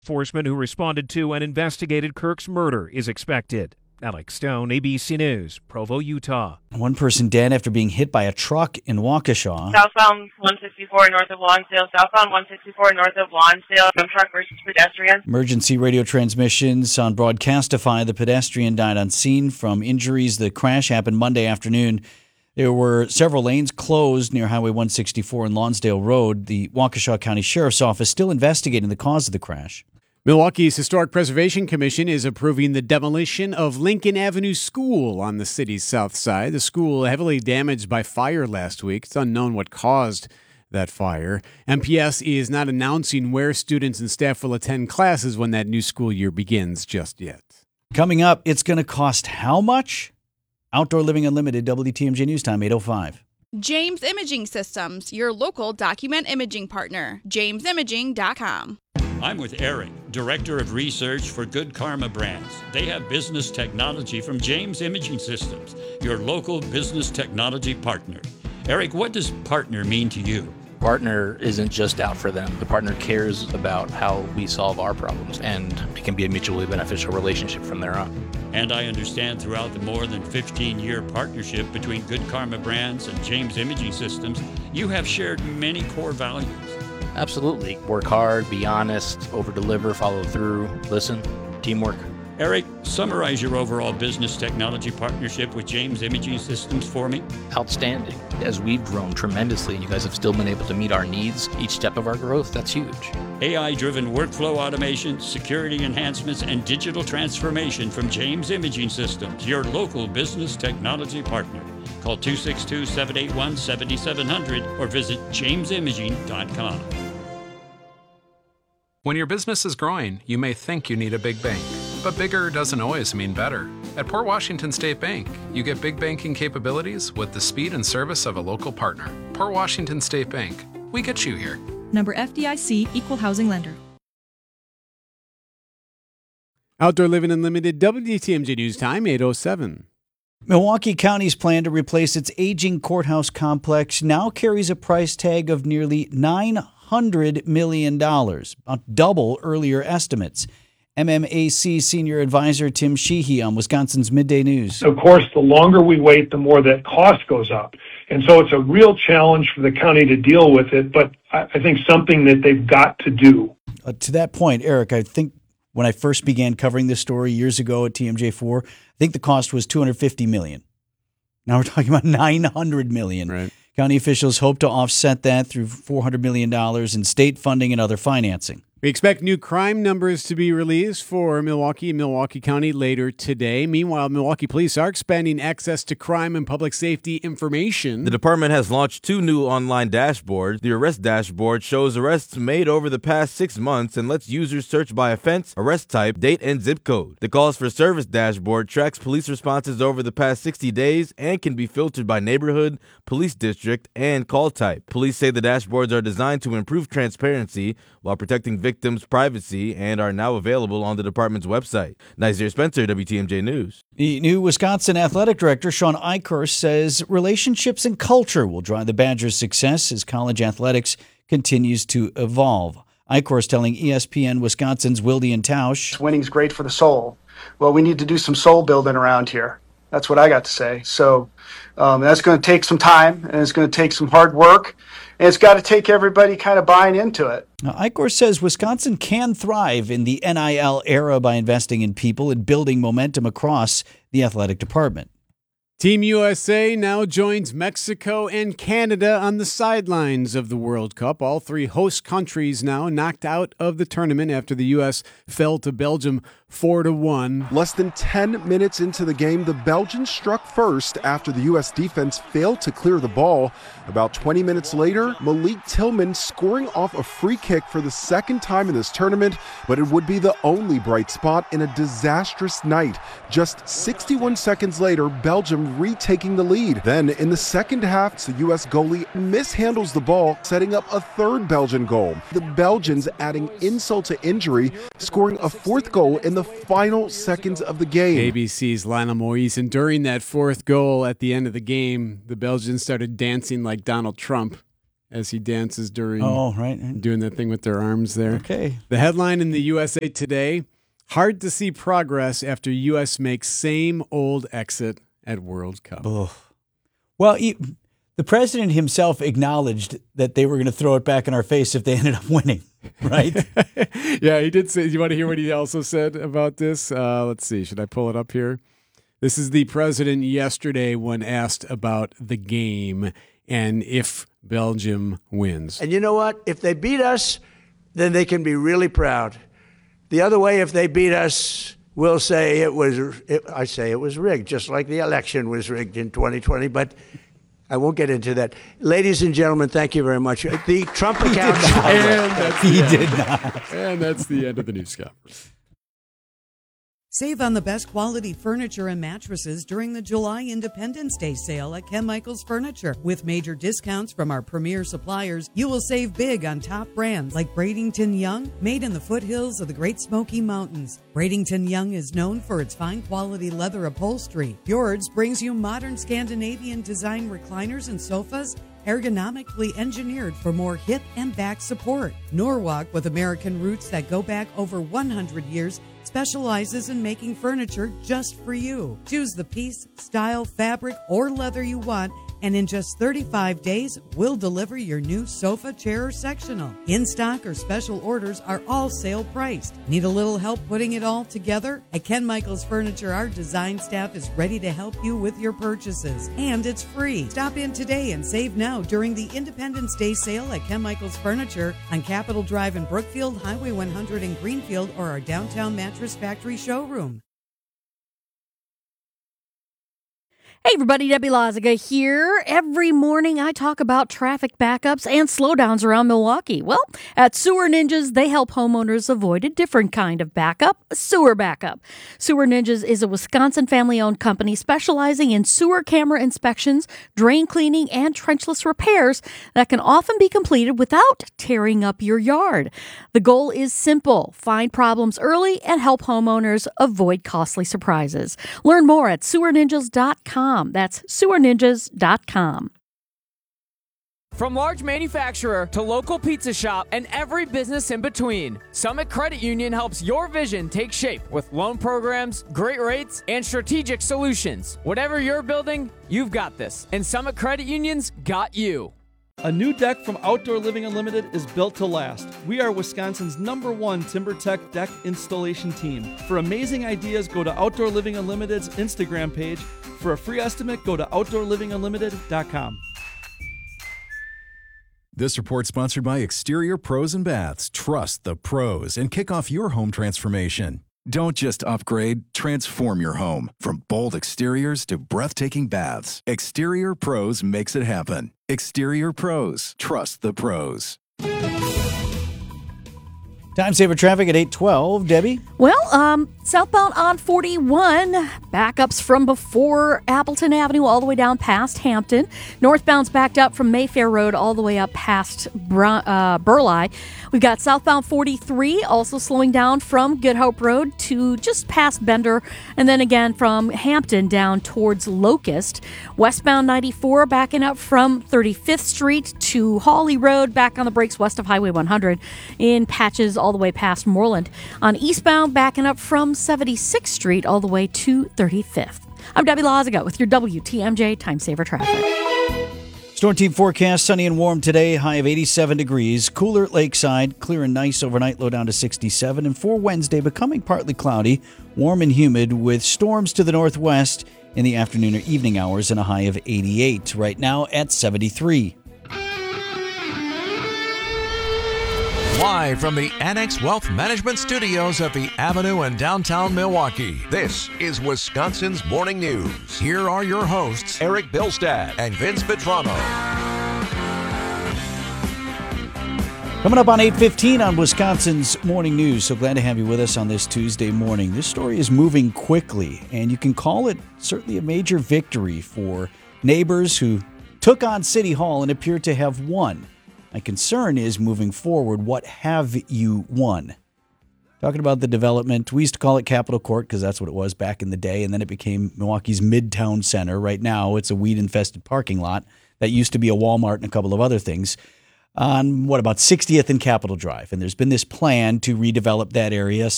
Enforcement who responded to and investigated Kirk's murder is expected. Alex Stone, ABC News, Provo, Utah. One person dead after being hit by a truck in Waukesha. Southbound 164 north of Lonsdale. Southbound 164 north of Lonsdale. Truck versus pedestrian. Emergency radio transmissions on Broadcastify. The pedestrian died on scene from injuries. The crash happened Monday afternoon. There were several lanes closed near Highway 164 and Lonsdale Road. The Waukesha County Sheriff's Office still investigating the cause of the crash. Milwaukee's Historic Preservation Commission is approving the demolition of Lincoln Avenue School on the city's south side. The school heavily damaged by fire last week. It's unknown what caused that fire. MPS is not announcing where students and staff will attend classes when that new school year begins just yet. Coming up, it's going to cost how much? Outdoor Living Unlimited, WTMJ News Time, 8:05. James Imaging Systems, your local document imaging partner. JamesImaging.com. I'm with Eric, Director of Research for Good Karma Brands. They have business technology from James Imaging Systems, your local business technology partner. Eric, what does partner mean to you? Partner isn't just out for them. The partner cares about how we solve our problems, and it can be a mutually beneficial relationship from there on. And I understand throughout the more than 15-year partnership between Good Karma Brands and James Imaging Systems, you have shared many core values. Absolutely. Work hard, be honest, over-deliver, follow through, listen, teamwork. Eric, summarize your overall business technology partnership with James Imaging Systems for me. Outstanding. As we've grown tremendously and you guys have still been able to meet our needs each step of our growth, that's huge. AI-driven workflow automation, security enhancements, and digital transformation from James Imaging Systems, your local business technology partner. Call 262-781-7700 or visit jamesimaging.com. When your business is growing, you may think you need a big bank, but bigger doesn't always mean better. At Port Washington State Bank, you get big banking capabilities with the speed and service of a local partner. Port Washington State Bank. We get you here. Number FDIC, Equal Housing Lender. Outdoor Living Unlimited, WTMJ News Time, 8:07. Milwaukee County's plan to replace its aging courthouse complex now carries a price tag of nearly $900 million, about double earlier estimates. MMAC Senior Advisor Tim Sheehy on Wisconsin's Midday News. Of course, the longer we wait, the more that cost goes up. And so it's a real challenge for the county to deal with it, but I think something that they've got to do. To that point, Eric, I think when I first began covering this story years ago at TMJ4, I think the cost was $250 million. Now we're talking about $900 million. Right. County officials hope to offset that through $400 million in state funding and other financing. We expect new crime numbers to be released for Milwaukee and Milwaukee County later today. Meanwhile, Milwaukee police are expanding access to crime and public safety information. The department has launched 2 new online dashboards. The arrest dashboard shows arrests made over the past 6 months and lets users search by offense, arrest type, date, and zip code. The Calls for Service dashboard tracks police responses over the past 60 days and can be filtered by neighborhood, police district, and call type. Police say the dashboards are designed to improve transparency while protecting victims' privacy and are now available on the department's website. Nazir Spencer, WTMJ News. The new Wisconsin athletic director, Sean Eichhorst, says relationships and culture will drive the Badgers' success as college athletics continues to evolve. Eichhorst telling ESPN Wisconsin's Wildian Tausch. Winning's great for the soul. Well, we need to do some soul building around here. That's what I got to say. So that's going to take some time, and it's going to take some hard work, and it's got to take everybody kind of buying into it. Now, Eichhorst says Wisconsin can thrive in the NIL era by investing in people and building momentum across the athletic department. Team USA now joins Mexico and Canada on the sidelines of the World Cup. All 3 host countries now knocked out of the tournament after the U.S. fell to Belgium 4-1. Less than 10 minutes into the game, the Belgians struck first after the U.S. defense failed to clear the ball. About 20 minutes later, Malik Tillman scoring off a free kick for the second time in this tournament, but it would be the only bright spot in a disastrous night. Just 61 seconds later, Belgium retaking the lead. Then in the second half, the U.S. goalie mishandles the ball, setting up a third Belgian goal. The Belgians adding insult to injury, scoring a 4th goal in the final seconds of the game. ABC's Lionel Moise, and during that 4th goal at the end of the game, the Belgians started dancing like Donald Trump as he dances during doing that thing with their arms there. Okay. The headline in the USA Today, hard to see progress after U.S. makes same old exit at World Cup. Oh. Well, the president himself acknowledged that they were going to throw it back in our face if they ended up winning, right? Yeah, he did say, you want to hear what he also said about this? Let's see. Should I pull it up here? This is the president yesterday when asked about the game and if Belgium wins. And you know what? If they beat us, then they can be really proud. The other way, if they beat us, we'll say it was rigged, just like the election was rigged in 2020, but I won't get into that. Ladies and gentlemen, thank you very much. The Trump account. He did not. And that's the end of the news conference. Save on the best quality furniture and mattresses during the July Independence Day sale at Ken Michaels Furniture. With major discounts from our premier suppliers, you will save big on top brands like Bradington Young, made in the foothills of the Great Smoky Mountains. Bradington Young is known for its fine quality leather upholstery. Fjords brings you modern Scandinavian design recliners and sofas, ergonomically engineered for more hip and back support. Norwalk, with American roots that go back over 100 years, specializes in making furniture just for you. Choose the piece, style, fabric, or leather you want, and in just 35 days, we'll deliver your new sofa, chair, or sectional. In-stock or special orders are all sale priced. Need a little help putting it all together? At Ken Michaels Furniture, our design staff is ready to help you with your purchases, and it's free. Stop in today and save now during the Independence Day sale at Ken Michaels Furniture on Capitol Drive in Brookfield, Highway 100 in Greenfield, or our downtown Mattress Factory showroom. Hey everybody, Debbie Loziga here. Every morning I talk about traffic backups and slowdowns around Milwaukee. Well, at Sewer Ninjas, they help homeowners avoid a different kind of backup, a sewer backup. Sewer Ninjas is a Wisconsin family-owned company specializing in sewer camera inspections, drain cleaning, and trenchless repairs that can often be completed without tearing up your yard. The goal is simple: find problems early and help homeowners avoid costly surprises. Learn more at sewerninjas.com. That's sewerninjas.com. From large manufacturer to local pizza shop and every business in between, Summit Credit Union helps your vision take shape with loan programs, great rates, and strategic solutions. Whatever you're building, you've got this. And Summit Credit Union's got you. A new deck from Outdoor Living Unlimited is built to last. We are Wisconsin's #1 TimberTech deck installation team. For amazing ideas, go to Outdoor Living Unlimited's Instagram page. For a free estimate, go to OutdoorLivingUnlimited.com. This report sponsored by Exterior Pros and Baths. Trust the pros and kick off your home transformation. Don't just upgrade, transform your home. From bold exteriors to breathtaking baths, Exterior Pros makes it happen. Exterior Pros. Trust the pros. Time saver traffic at 8:12. Debbie? Well, southbound on 41, backups from before Appleton Avenue all the way down past Hampton. Northbound's backed up from Mayfair Road all the way up past Burleigh. We've got southbound 43 also slowing down from Good Hope Road to just past Bender, and then again from Hampton down towards Locust. Westbound 94 backing up from 35th Street to Hawley Road, back on the brakes west of Highway 100 in patches all the way past Moreland. On eastbound, backing up from 76th Street all the way to 35th. I'm Debbie Loziga with your WTMJ Time Saver Traffic. Storm team forecast: sunny and warm today, high of 87 degrees. Cooler at Lakeside, clear and nice overnight, low down to 67. And for Wednesday, becoming partly cloudy, warm and humid with storms to the northwest in the afternoon or evening hours and a high of 88. Right now at 73. Live from the Annex Wealth Management Studios at the Avenue in downtown Milwaukee, this is Wisconsin's Morning News. Here are your hosts, Eric Bilstad and Vince Vitrano. Coming up on 8:15 on Wisconsin's Morning News. So glad to have you with us on this Tuesday morning. This story is moving quickly, and you can call it certainly a major victory for neighbors who took on City Hall and appear to have won. My concern is moving forward, what have you won? Talking about the development, we used to call it Capitol Court because that's what it was back in the day, and then it became Milwaukee's Midtown Center. Right now, it's a weed-infested parking lot that used to be a Walmart and a couple of other things. on about 60th and Capitol Drive. And there's been this plan to redevelop that area.